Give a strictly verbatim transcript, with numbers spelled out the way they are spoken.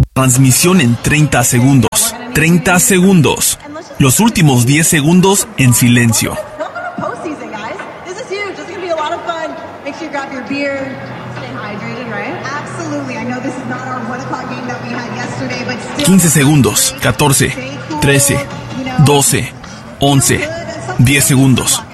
Transmisión en treinta segundos. treinta segundos. Los últimos diez segundos en silencio. quince segundos. catorce. trece. doce. once. diez segundos.